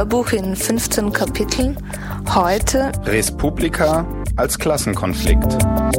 Hörbuch in 15 Kapiteln. Heute Res Publica als Klassenkonflikt.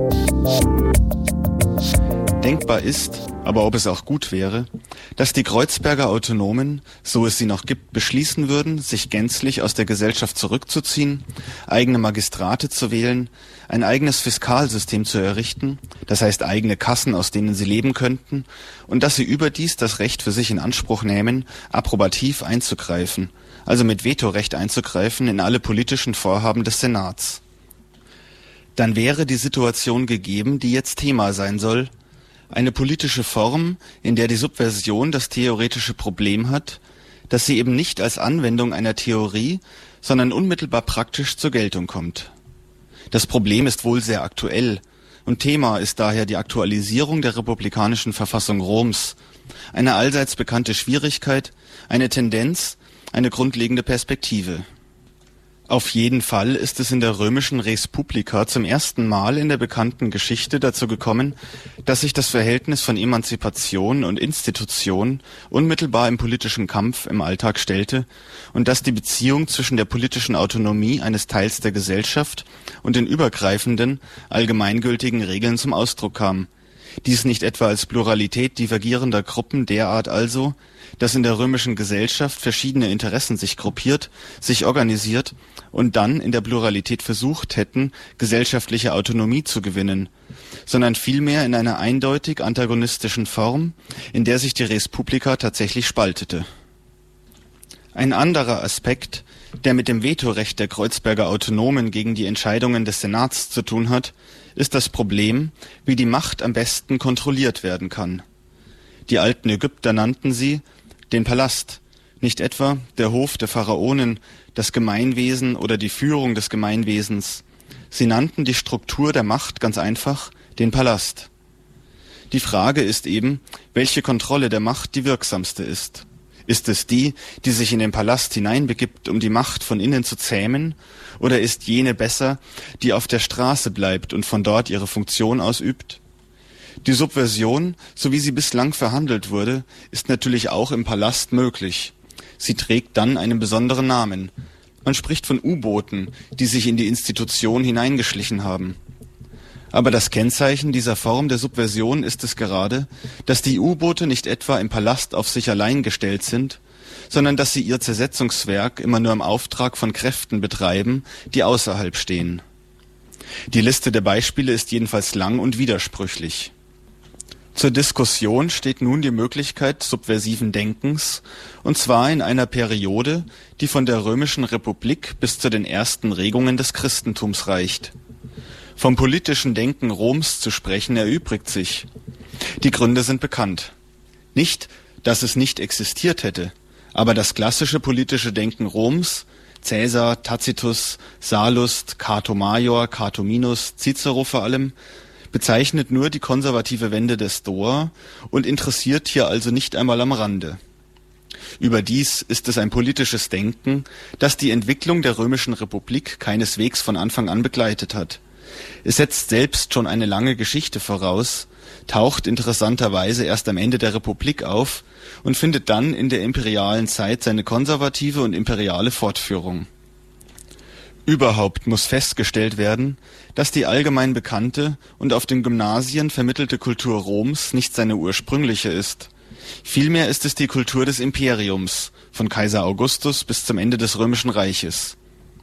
Denkbar ist, aber ob es auch gut wäre, dass die Kreuzberger Autonomen, so es sie noch gibt, beschließen würden, sich gänzlich aus der Gesellschaft zurückzuziehen, eigene Magistrate zu wählen, ein eigenes Fiskalsystem zu errichten, das heißt eigene Kassen, aus denen sie leben könnten, und dass sie überdies das Recht für sich in Anspruch nehmen, approbativ einzugreifen, also mit Vetorecht einzugreifen in alle politischen Vorhaben des Senats. Dann wäre die Situation gegeben, die jetzt Thema sein soll, eine politische Form, in der die Subversion das theoretische Problem hat, dass sie eben nicht als Anwendung einer Theorie, sondern unmittelbar praktisch zur Geltung kommt. Das Problem ist wohl sehr aktuell und Thema ist daher die Aktualisierung der republikanischen Verfassung Roms, eine allseits bekannte Schwierigkeit, eine Tendenz, eine grundlegende Perspektive. Auf jeden Fall ist es in der römischen Res Publica zum ersten Mal in der bekannten Geschichte dazu gekommen, dass sich das Verhältnis von Emanzipation und Institution unmittelbar im politischen Kampf im Alltag stellte und dass die Beziehung zwischen der politischen Autonomie eines Teils der Gesellschaft und den übergreifenden, allgemeingültigen Regeln zum Ausdruck kam. Dies nicht etwa als Pluralität divergierender Gruppen derart also, dass in der römischen Gesellschaft verschiedene Interessen sich gruppiert, sich organisiert und dann in der Pluralität versucht hätten, gesellschaftliche Autonomie zu gewinnen, sondern vielmehr in einer eindeutig antagonistischen Form, in der sich die Res Publica tatsächlich spaltete. Ein anderer Aspekt, der mit dem Vetorecht der Kreuzberger Autonomen gegen die Entscheidungen des Senats zu tun hat, ist das Problem, wie die Macht am besten kontrolliert werden kann. Die alten Ägypter nannten sie den Palast, nicht etwa der Hof der Pharaonen, das Gemeinwesen oder die Führung des Gemeinwesens. Sie nannten die Struktur der Macht ganz einfach den Palast. Die Frage ist eben, welche Kontrolle der Macht die wirksamste ist. Ist es die, die sich in den Palast hineinbegibt, um die Macht von innen zu zähmen, oder ist jene besser, die auf der Straße bleibt und von dort ihre Funktion ausübt? Die Subversion, so wie sie bislang verhandelt wurde, ist natürlich auch im Palast möglich. Sie trägt dann einen besonderen Namen. Man spricht von U-Booten, die sich in die Institution hineingeschlichen haben. Aber das Kennzeichen dieser Form der Subversion ist es gerade, dass die U-Boote nicht etwa im Palast auf sich allein gestellt sind, sondern dass sie ihr Zersetzungswerk immer nur im Auftrag von Kräften betreiben, die außerhalb stehen. Die Liste der Beispiele ist jedenfalls lang und widersprüchlich. Zur Diskussion steht nun die Möglichkeit subversiven Denkens, und zwar in einer Periode, die von der Römischen Republik bis zu den ersten Regungen des Christentums reicht. Vom politischen Denken Roms zu sprechen erübrigt sich. Die Gründe sind bekannt. Nicht, dass es nicht existiert hätte, aber das klassische politische Denken Roms, Caesar, Tacitus, Sallust, Cato Major, Cato Minus, Cicero vor allem, bezeichnet nur die konservative Wende der Stoa und interessiert hier also nicht einmal am Rande. Überdies ist es ein politisches Denken, das die Entwicklung der Römischen Republik keineswegs von Anfang an begleitet hat. Es setzt selbst schon eine lange Geschichte voraus, taucht interessanterweise erst am Ende der Republik auf und findet dann in der imperialen Zeit seine konservative und imperiale Fortführung. Überhaupt muss festgestellt werden, dass die allgemein bekannte und auf den Gymnasien vermittelte Kultur Roms nicht seine ursprüngliche ist. Vielmehr ist es die Kultur des Imperiums, von Kaiser Augustus bis zum Ende des Römischen Reiches.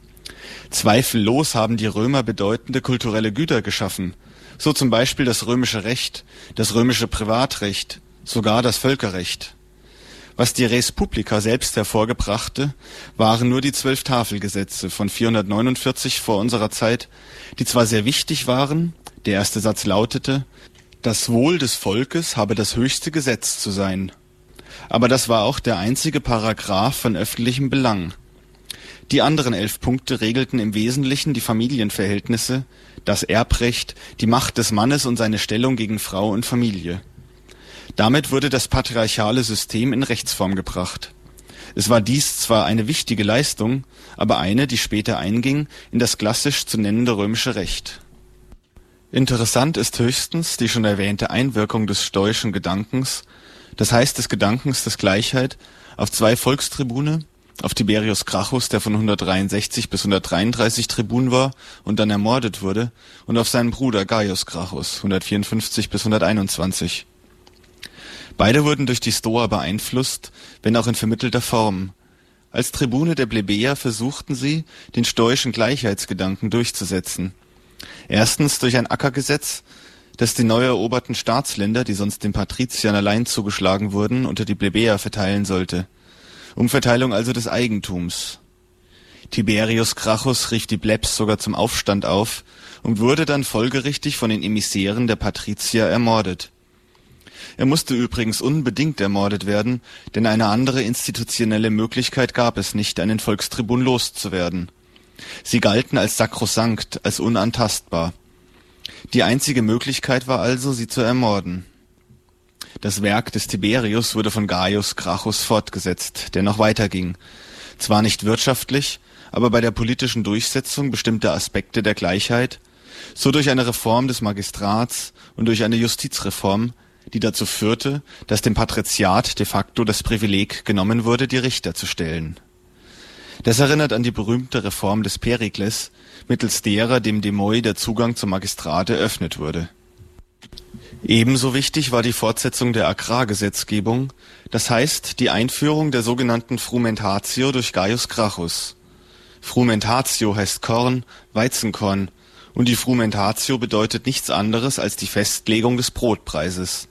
Zweifellos haben die Römer bedeutende kulturelle Güter geschaffen, so zum Beispiel das römische Recht, das römische Privatrecht, sogar das Völkerrecht. Was die Res Publica selbst hervorgebrachte, waren nur die 12 Tafelgesetze von 449 vor unserer Zeit, die zwar sehr wichtig waren, der erste Satz lautete, das Wohl des Volkes habe das höchste Gesetz zu sein. Aber das war auch der einzige Paragraph von öffentlichem Belang. Die anderen 11 Punkte regelten im Wesentlichen die Familienverhältnisse, das Erbrecht, die Macht des Mannes und seine Stellung gegen Frau und Familie. Damit wurde das patriarchale System in Rechtsform gebracht. Es war dies zwar eine wichtige Leistung, aber eine, die später einging in das klassisch zu nennende römische Recht. Interessant ist höchstens die schon erwähnte Einwirkung des stoischen Gedankens, das heißt des Gedankens der Gleichheit, auf 2 Volkstribune, auf Tiberius Gracchus, der von 163 bis 133 Tribun war und dann ermordet wurde, und auf seinen Bruder Gaius Gracchus, 154 bis 121. Beide wurden durch die Stoa beeinflusst, wenn auch in vermittelter Form. Als Tribune der Plebejer versuchten sie, den stoischen Gleichheitsgedanken durchzusetzen. Erstens durch ein Ackergesetz, das die neu eroberten Staatsländer, die sonst den Patriziern allein zugeschlagen wurden, unter die Plebejer verteilen sollte. Umverteilung also des Eigentums. Tiberius Gracchus rief die Plebs sogar zum Aufstand auf und wurde dann folgerichtig von den Emissären der Patrizier ermordet. Er musste übrigens unbedingt ermordet werden, denn eine andere institutionelle Möglichkeit gab es nicht, einen Volkstribun loszuwerden. Sie galten als sakrosankt, als unantastbar. Die einzige Möglichkeit war also, sie zu ermorden. Das Werk des Tiberius wurde von Gaius Gracchus fortgesetzt, der noch weiterging. Zwar nicht wirtschaftlich, aber bei der politischen Durchsetzung bestimmter Aspekte der Gleichheit, so durch eine Reform des Magistrats und durch eine Justizreform, die dazu führte, dass dem Patriziat de facto das Privileg genommen wurde, die Richter zu stellen. Das erinnert an die berühmte Reform des Perikles, mittels derer dem Demoi der Zugang zum Magistrat eröffnet wurde. Ebenso wichtig war die Fortsetzung der Agrargesetzgebung, das heißt die Einführung der sogenannten Frumentatio durch Gaius Gracchus. Frumentatio heißt Korn, Weizenkorn, und die Frumentatio bedeutet nichts anderes als die Festlegung des Brotpreises.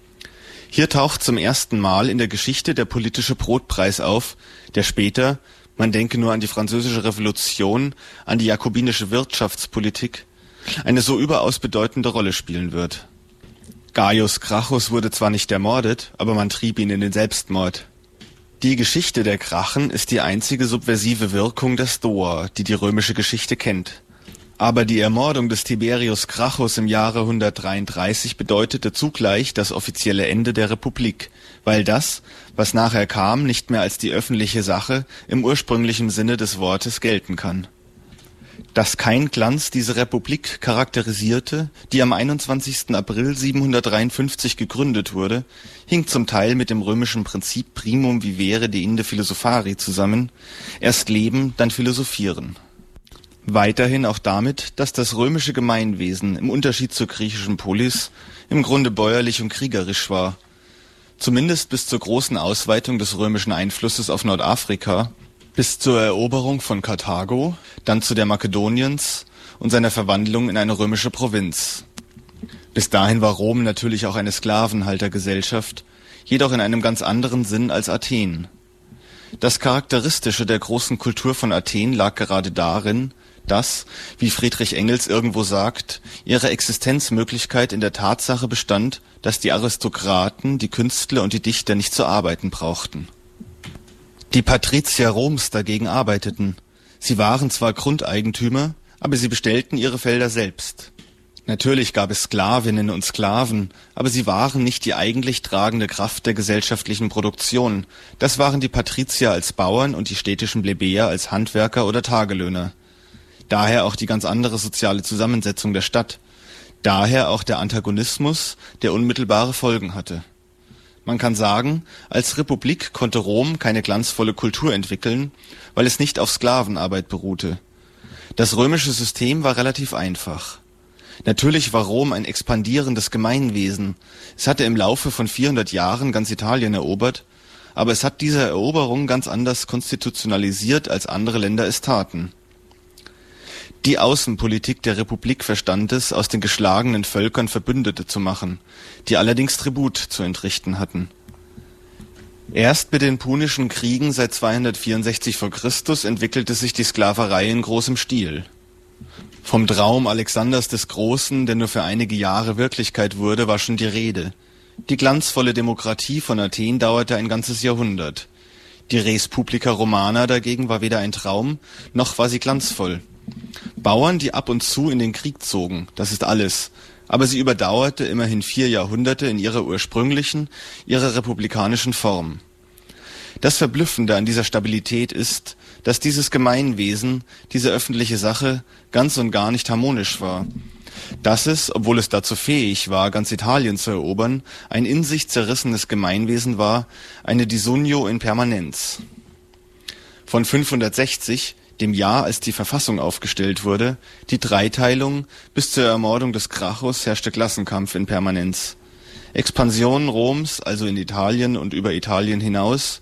Hier taucht zum ersten Mal in der Geschichte der politische Brotpreis auf, der später, man denke nur an die Französische Revolution, an die jakobinische Wirtschaftspolitik, eine so überaus bedeutende Rolle spielen wird. Gaius Gracchus wurde zwar nicht ermordet, aber man trieb ihn in den Selbstmord. Die Geschichte der Gracchen ist die einzige subversive Wirkung der Stoa, die die römische Geschichte kennt. Aber die Ermordung des Tiberius Gracchus im Jahre 133 bedeutete zugleich das offizielle Ende der Republik, weil das, was nachher kam, nicht mehr als die öffentliche Sache im ursprünglichen Sinne des Wortes gelten kann. Dass kein Glanz diese Republik charakterisierte, die am 21. April 753 gegründet wurde, hing zum Teil mit dem römischen Prinzip primum vivere deinde philosophari zusammen, erst leben, dann philosophieren. Weiterhin auch damit, dass das römische Gemeinwesen im Unterschied zur griechischen Polis im Grunde bäuerlich und kriegerisch war. Zumindest bis zur großen Ausweitung des römischen Einflusses auf Nordafrika, bis zur Eroberung von Karthago, dann zu der Makedoniens und seiner Verwandlung in eine römische Provinz. Bis dahin war Rom natürlich auch eine Sklavenhaltergesellschaft, jedoch in einem ganz anderen Sinn als Athen. Das Charakteristische der großen Kultur von Athen lag gerade darin, dass, wie Friedrich Engels irgendwo sagt, ihre Existenzmöglichkeit in der Tatsache bestand, dass die Aristokraten, die Künstler und die Dichter nicht zu arbeiten brauchten. Die Patrizier Roms dagegen arbeiteten. Sie waren zwar Grundeigentümer, aber sie bestellten ihre Felder selbst. Natürlich gab es Sklavinnen und Sklaven, aber sie waren nicht die eigentlich tragende Kraft der gesellschaftlichen Produktion. Das waren die Patrizier als Bauern und die städtischen Plebejer als Handwerker oder Tagelöhner. Daher auch die ganz andere soziale Zusammensetzung der Stadt. Daher auch der Antagonismus, der unmittelbare Folgen hatte. Man kann sagen, als Republik konnte Rom keine glanzvolle Kultur entwickeln, weil es nicht auf Sklavenarbeit beruhte. Das römische System war relativ einfach. Natürlich war Rom ein expandierendes Gemeinwesen. Es hatte im Laufe von 400 Jahren ganz Italien erobert, aber es hat diese Eroberung ganz anders konstitutionalisiert, als andere Länder es taten. Die Außenpolitik der Republik verstand es, aus den geschlagenen Völkern Verbündete zu machen, die allerdings Tribut zu entrichten hatten. Erst mit den Punischen Kriegen seit 264 v. Chr. Entwickelte sich die Sklaverei in großem Stil. Vom Traum Alexanders des Großen, der nur für einige Jahre Wirklichkeit wurde, war schon die Rede. Die glanzvolle Demokratie von Athen dauerte ein ganzes Jahrhundert. Die Res Publica Romana dagegen war weder ein Traum, noch war sie glanzvoll. Bauern, die ab und zu in den Krieg zogen, das ist alles, aber sie überdauerte immerhin 4 Jahrhunderte in ihrer ursprünglichen, ihrer republikanischen Form. Das Verblüffende an dieser Stabilität ist, dass dieses Gemeinwesen, diese öffentliche Sache, ganz und gar nicht harmonisch war. Dass es, obwohl es dazu fähig war, ganz Italien zu erobern, ein in sich zerrissenes Gemeinwesen war, eine Disunio in Permanenz. Von 560, dem Jahr, als die Verfassung aufgestellt wurde, die Dreiteilung, bis zur Ermordung des Gracchus herrschte Klassenkampf in Permanenz. Expansion Roms, also in Italien und über Italien hinaus.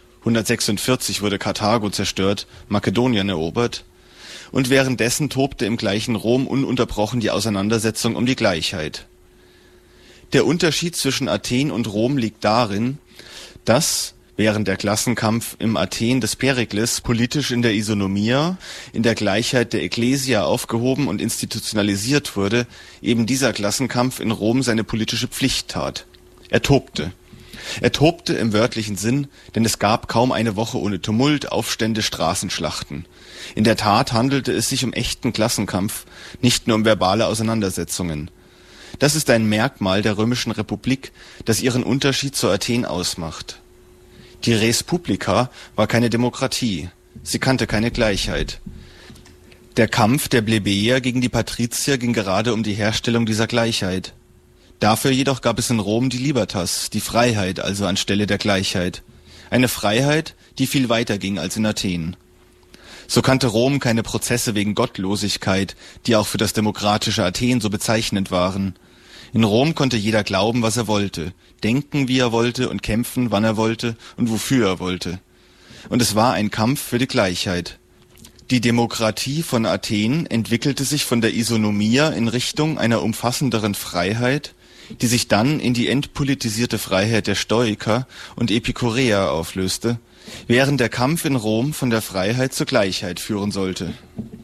146 wurde Karthago zerstört, Makedonien erobert. Und währenddessen tobte im gleichen Rom ununterbrochen die Auseinandersetzung um die Gleichheit. Der Unterschied zwischen Athen und Rom liegt darin, dass während der Klassenkampf im Athen des Perikles politisch in der Isonomia, in der Gleichheit der Ekklesia aufgehoben und institutionalisiert wurde, eben dieser Klassenkampf in Rom seine politische Pflicht tat. Er tobte. Er tobte im wörtlichen Sinn, denn es gab kaum eine Woche ohne Tumult, Aufstände, Straßenschlachten. In der Tat handelte es sich um echten Klassenkampf, nicht nur um verbale Auseinandersetzungen. Das ist ein Merkmal der Römischen Republik, das ihren Unterschied zu Athen ausmacht. Die Res Publica war keine Demokratie, sie kannte keine Gleichheit. Der Kampf der Plebejer gegen die Patrizier ging gerade um die Herstellung dieser Gleichheit. Dafür jedoch gab es in Rom die Libertas, die Freiheit also anstelle der Gleichheit. Eine Freiheit, die viel weiter ging als in Athen. So kannte Rom keine Prozesse wegen Gottlosigkeit, die auch für das demokratische Athen so bezeichnend waren. In Rom konnte jeder glauben, was er wollte, denken, wie er wollte und kämpfen, wann er wollte und wofür er wollte. Und es war ein Kampf für die Gleichheit. Die Demokratie von Athen entwickelte sich von der Isonomia in Richtung einer umfassenderen Freiheit, die sich dann in die entpolitisierte Freiheit der Stoiker und Epikureer auflöste, während der Kampf in Rom von der Freiheit zur Gleichheit führen sollte.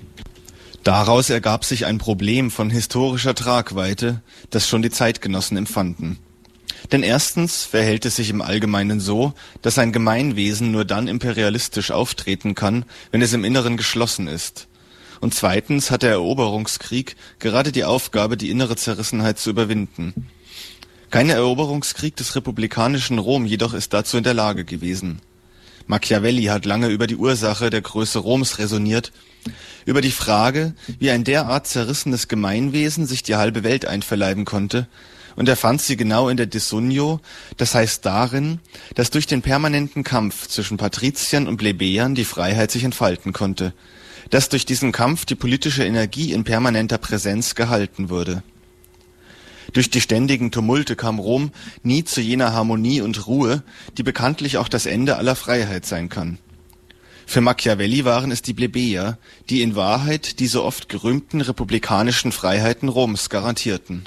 Daraus ergab sich ein Problem von historischer Tragweite, das schon die Zeitgenossen empfanden. Denn erstens verhält es sich im Allgemeinen so, dass ein Gemeinwesen nur dann imperialistisch auftreten kann, wenn es im Inneren geschlossen ist. Und zweitens hat der Eroberungskrieg gerade die Aufgabe, die innere Zerrissenheit zu überwinden. Kein Eroberungskrieg des republikanischen Rom jedoch ist dazu in der Lage gewesen. Machiavelli hat lange über die Ursache der Größe Roms räsoniert, über die Frage, wie ein derart zerrissenes Gemeinwesen sich die halbe Welt einverleiben konnte, und er fand sie genau in der Desunio, das heißt darin, dass durch den permanenten Kampf zwischen Patriziern und Plebejern die Freiheit sich entfalten konnte, dass durch diesen Kampf die politische Energie in permanenter Präsenz gehalten wurde. Durch die ständigen Tumulte kam Rom nie zu jener Harmonie und Ruhe, die bekanntlich auch das Ende aller Freiheit sein kann. Für Machiavelli waren es die Plebejer, die in Wahrheit die so oft gerühmten republikanischen Freiheiten Roms garantierten.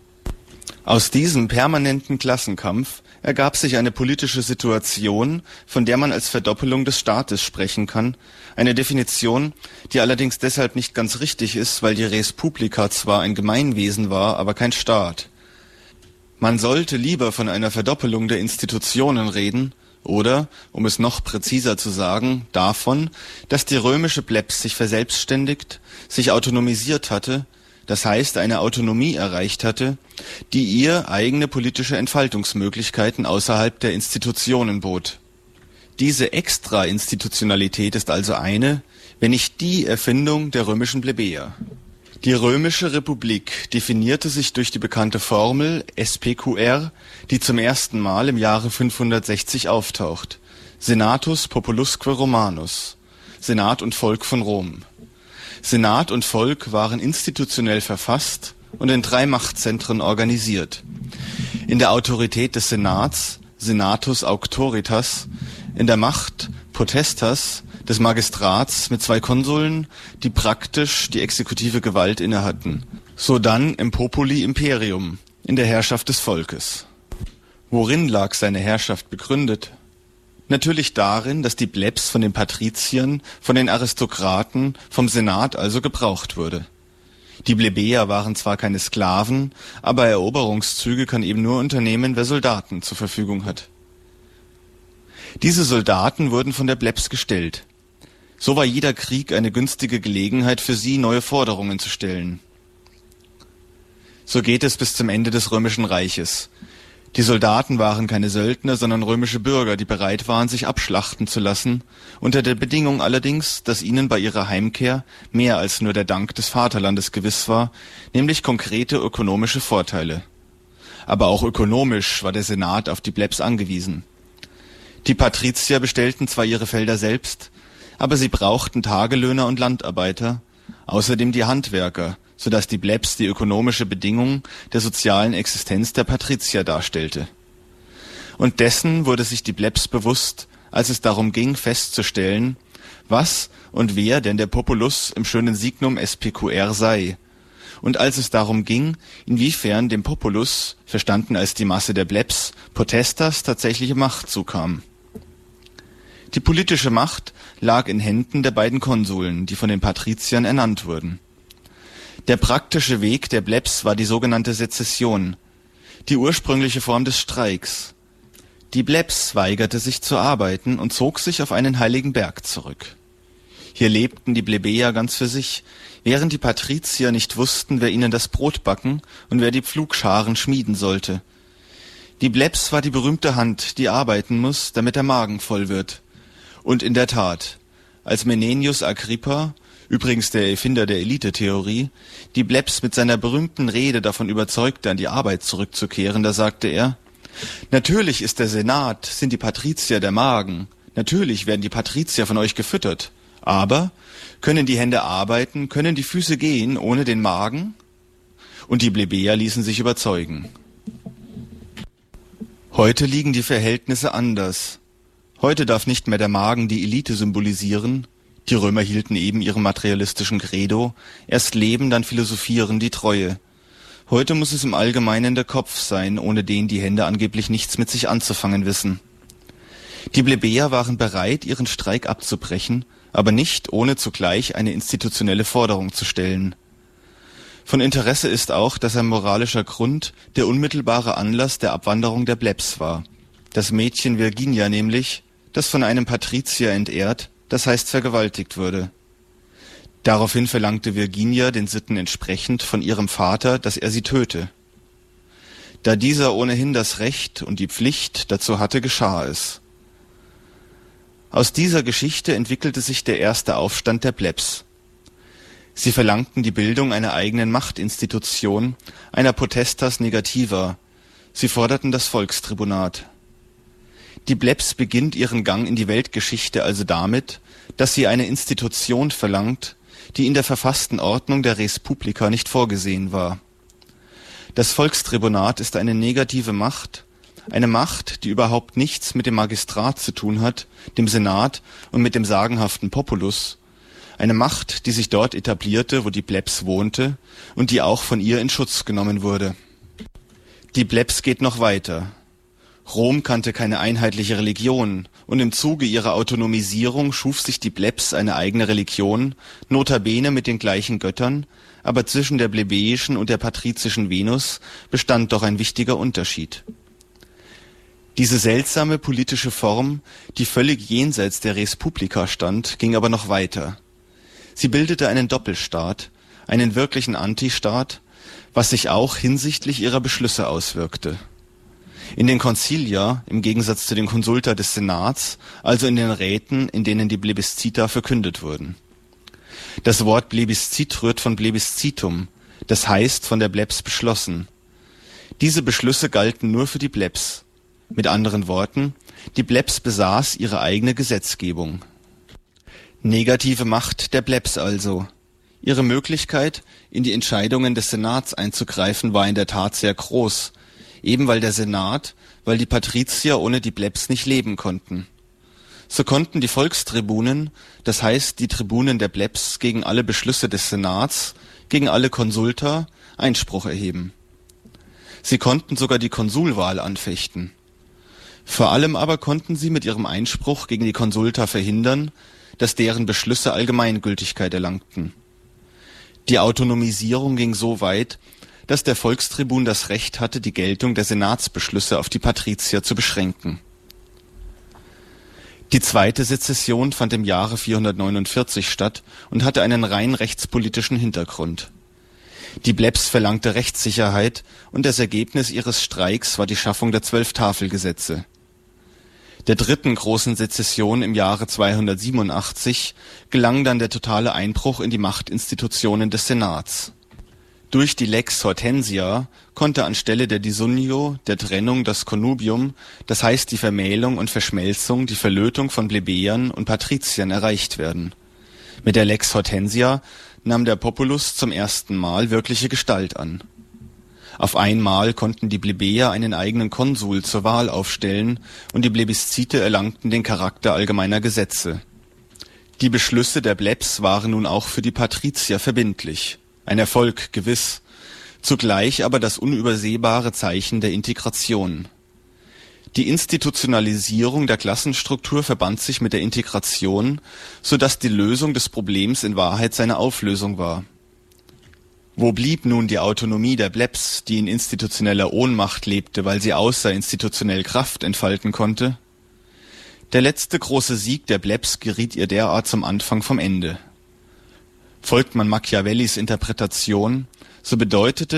Aus diesem permanenten Klassenkampf ergab sich eine politische Situation, von der man als Verdoppelung des Staates sprechen kann, eine Definition, die allerdings deshalb nicht ganz richtig ist, weil die Res Publica zwar ein Gemeinwesen war, aber kein Staat. Man sollte lieber von einer Verdoppelung der Institutionen reden, oder, um es noch präziser zu sagen, davon, dass die römische Plebs sich verselbstständigt, sich autonomisiert hatte, das heißt eine Autonomie erreicht hatte, die ihr eigene politische Entfaltungsmöglichkeiten außerhalb der Institutionen bot. Diese Extra-Institutionalität ist also eine, wenn nicht die Erfindung der römischen Plebejer. Die römische Republik definierte sich durch die bekannte Formel SPQR, die zum ersten Mal im Jahre 560 auftaucht. Senatus Populusque Romanus. Senat und Volk von Rom. Senat und Volk waren institutionell verfasst und in 3 Machtzentren organisiert. In der Autorität des Senats, Senatus Auctoritas, in der Macht Potestas, des Magistrats mit 2 Konsuln, die praktisch die exekutive Gewalt innehatten. Sodann im Populi Imperium, in der Herrschaft des Volkes. Worin lag seine Herrschaft begründet? Natürlich darin, dass die Plebs von den Patriziern, von den Aristokraten, vom Senat also gebraucht wurde. Die Plebejer waren zwar keine Sklaven, aber Eroberungszüge kann eben nur unternehmen, wer Soldaten zur Verfügung hat. Diese Soldaten wurden von der Plebs gestellt. So war jeder Krieg eine günstige Gelegenheit für sie, neue Forderungen zu stellen. So geht es bis zum Ende des Römischen Reiches. Die Soldaten waren keine Söldner, sondern römische Bürger, die bereit waren, sich abschlachten zu lassen, unter der Bedingung allerdings, dass ihnen bei ihrer Heimkehr mehr als nur der Dank des Vaterlandes gewiss war, nämlich konkrete ökonomische Vorteile. Aber auch ökonomisch war der Senat auf die Plebs angewiesen. Die Patrizier bestellten zwar ihre Felder selbst, Aber sie brauchten Tagelöhner und Landarbeiter, außerdem die Handwerker, sodass die Plebs die ökonomische Bedingung der sozialen Existenz der Patrizier darstellte. Und dessen wurde sich die Plebs bewusst, als es darum ging, festzustellen, was und wer denn der Populus im schönen Signum SPQR sei, und als es darum ging, inwiefern dem Populus, verstanden als die Masse der Plebs, potestas tatsächliche Macht zukam. Die politische Macht lag in Händen der beiden Konsuln, die von den Patriziern ernannt wurden. Der praktische Weg der Plebs war die sogenannte Sezession, die ursprüngliche Form des Streiks. Die Plebs weigerte sich zu arbeiten und zog sich auf einen heiligen Berg zurück. Hier lebten die Plebejer ganz für sich, während die Patrizier nicht wussten, wer ihnen das Brot backen und wer die Pflugscharen schmieden sollte. Die Plebs war die berühmte Hand, die arbeiten muss, damit der Magen voll wird. Und in der Tat, als Menenius Agrippa, übrigens der Erfinder der Elitetheorie, die Plebs mit seiner berühmten Rede davon überzeugte, an die Arbeit zurückzukehren, da sagte er: Natürlich ist der Senat, sind die Patrizier der Magen, natürlich werden die Patrizier von euch gefüttert, aber können die Hände arbeiten, können die Füße gehen ohne den Magen? Und die Plebejer ließen sich überzeugen. Heute liegen die Verhältnisse anders. Heute darf nicht mehr der Magen die Elite symbolisieren. Die Römer hielten eben ihrem materialistischen Credo: erst leben, dann philosophieren, die Treue. Heute muss es im Allgemeinen der Kopf sein, ohne den die Hände angeblich nichts mit sich anzufangen wissen. Die Plebejer waren bereit, ihren Streik abzubrechen, aber nicht ohne zugleich eine institutionelle Forderung zu stellen. Von Interesse ist auch, dass ein moralischer Grund der unmittelbare Anlass der Abwanderung der Plebs war. Das Mädchen Virginia nämlich, das von einem Patrizier entehrt, das heißt vergewaltigt wurde. Daraufhin verlangte Virginia, den Sitten entsprechend, von ihrem Vater, dass er sie töte. Da dieser ohnehin das Recht und die Pflicht dazu hatte, geschah es. Aus dieser Geschichte entwickelte sich der erste Aufstand der Plebs. Sie verlangten die Bildung einer eigenen Machtinstitution, einer potestas negativa. Sie forderten das Volkstribunat. Die Plebs beginnt ihren Gang in die Weltgeschichte also damit, dass sie eine Institution verlangt, die in der verfassten Ordnung der Res Publica nicht vorgesehen war. Das Volkstribunat ist eine negative Macht, eine Macht, die überhaupt nichts mit dem Magistrat zu tun hat, dem Senat und mit dem sagenhaften Populus, eine Macht, die sich dort etablierte, wo die Plebs wohnte und die auch von ihr in Schutz genommen wurde. Die Plebs geht noch weiter. Rom kannte keine einheitliche Religion, und im Zuge ihrer Autonomisierung schuf sich die Plebs eine eigene Religion, notabene mit den gleichen Göttern, aber zwischen der plebejischen und der patrizischen Venus bestand doch ein wichtiger Unterschied. Diese seltsame politische Form, die völlig jenseits der Res Publica stand, ging aber noch weiter. Sie bildete einen Doppelstaat, einen wirklichen Antistaat, was sich auch hinsichtlich ihrer Beschlüsse auswirkte. In den Concilia, im Gegensatz zu den Consulta des Senats, also in den Räten, in denen die Plebiscita verkündet wurden. Das Wort Plebiszit rührt von Plebiscitum, das heißt von der Plebs beschlossen. Diese Beschlüsse galten nur für die Plebs. Mit anderen Worten, die Plebs besaß ihre eigene Gesetzgebung. Negative Macht der Plebs also. Ihre Möglichkeit, in die Entscheidungen des Senats einzugreifen, war in der Tat sehr groß, eben weil der Senat, weil die Patrizier ohne die Plebs nicht leben konnten. So konnten die Volkstribunen, das heißt die Tribunen der Plebs, gegen alle Beschlüsse des Senats, gegen alle Consulta, Einspruch erheben. Sie konnten sogar die Konsulwahl anfechten. Vor allem aber konnten sie mit ihrem Einspruch gegen die Consulta verhindern, dass deren Beschlüsse Allgemeingültigkeit erlangten. Die Autonomisierung ging so weit, dass der Volkstribun das Recht hatte, die Geltung der Senatsbeschlüsse auf die Patrizier zu beschränken. Die zweite Sezession fand im Jahre 449 statt und hatte einen rein rechtspolitischen Hintergrund. Die Plebs verlangte Rechtssicherheit und das Ergebnis ihres Streiks war die Schaffung der 12 Tafelgesetze. Der dritten großen Sezession im Jahre 287 gelang dann der totale Einbruch in die Machtinstitutionen des Senats. Durch die Lex Hortensia konnte anstelle der Disunio, der Trennung, das Connubium, das heißt die Vermählung und Verschmelzung, die Verlötung von Plebejern und Patriziern erreicht werden. Mit der Lex Hortensia nahm der Populus zum ersten Mal wirkliche Gestalt an. Auf einmal konnten die Plebejer einen eigenen Konsul zur Wahl aufstellen und die Plebiszite erlangten den Charakter allgemeiner Gesetze. Die Beschlüsse der Plebs waren nun auch für die Patrizier verbindlich. Ein Erfolg, gewiss, zugleich aber das unübersehbare Zeichen der Integration. Die Institutionalisierung der Klassenstruktur verband sich mit der Integration, so dass die Lösung des Problems in Wahrheit seine Auflösung war. Wo blieb nun die Autonomie der Plebs, die in institutioneller Ohnmacht lebte, weil sie außerinstitutionell Kraft entfalten konnte? Der letzte große Sieg der Plebs geriet ihr derart zum Anfang vom Ende. Folgt man Machiavellis Interpretation, so bedeutete